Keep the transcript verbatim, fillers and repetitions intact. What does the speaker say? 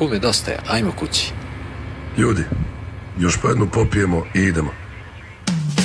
Kume, dosta je, ajmo kući. Ljudi, još po jednu popijemo i idemo.